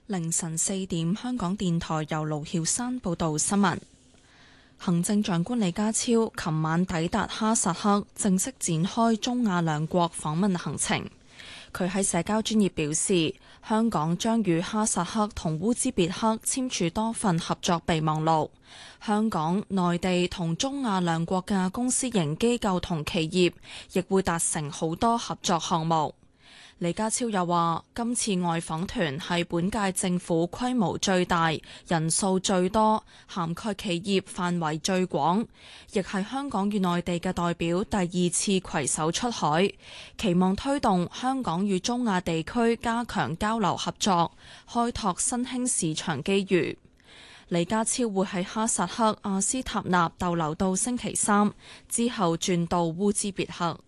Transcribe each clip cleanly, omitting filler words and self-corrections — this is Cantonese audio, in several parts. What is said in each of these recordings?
凌晨4點，香港電台由盧曉山報道新聞。行政長官李家超琴晚抵達哈薩克，正式展開中亞兩國訪問行程。佢喺社交專頁表示，香港將與哈薩克同烏茲別克簽署多份合作備忘錄。香港、內地同中亞兩國嘅公私營機構同企業亦會達成好多合作項目。李家超又話，今次外訪團係本屆政府規模最大、人數最多、涵蓋企業範圍最廣，亦係香港與內地嘅代表第二次攜手出海，期望推動香港與中亞地區加強交流合作，開拓新興市場機遇。李家超會喺哈薩克阿斯塔納逗留到星期3，之後轉到烏茲別克。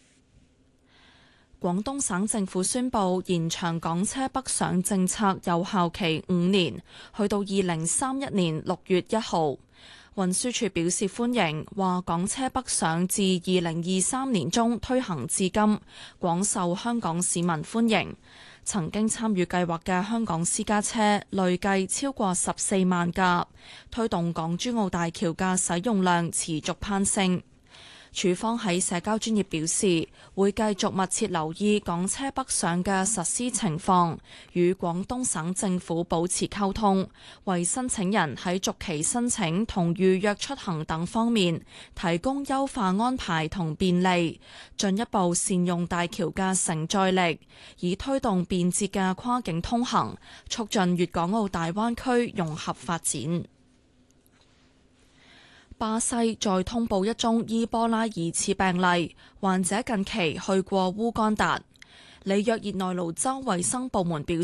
廣東省政府宣布延長港車北上政策有效期5年，去到2031年6月1號。運輸署表示歡迎，話港車北上自2023年中推行至今，廣受香港市民歡迎。曾經參與計劃嘅香港私家車累計超過14萬架，推動港珠澳大橋嘅使用量持續攀升。署方喺社交專頁表示，會繼續密切留意港車北上嘅實施情況，與廣東省政府保持溝通，為申請人喺續期申請同預約出行等方面提供優化安排同便利，進一步善用大橋嘅承載力，以推動便捷嘅跨境通行，促進粵港澳大灣區融合發展。巴西再通報一宗伊波拉疑似病例，患者近期去過烏干達。里約熱內盧州衛生部門表